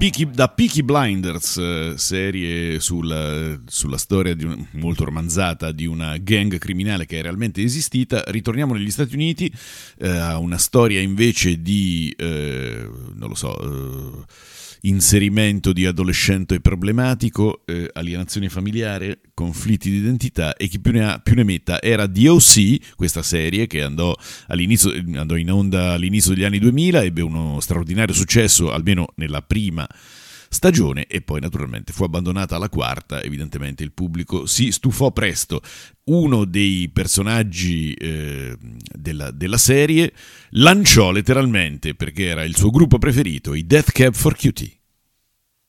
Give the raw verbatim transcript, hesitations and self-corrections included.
Peaky, da Peaky Blinders, eh, serie sulla, sulla storia di un, molto romanzata di una gang criminale che è realmente esistita, ritorniamo negli Stati Uniti eh, a una storia invece di, eh, non lo so, eh, inserimento di adolescente problematico, eh, alienazione familiare, conflitti di identità, e chi più ne ha più ne metta. Era D O C, questa serie che andò, all'inizio, andò in onda all'inizio degli anni duemila, ebbe uno straordinario successo almeno nella prima stagione e poi naturalmente fu abbandonata alla quarta. Evidentemente il pubblico si stufò presto. Uno dei personaggi eh, della, della serie lanciò letteralmente, perché era il suo gruppo preferito, i Death Cab for Cutie.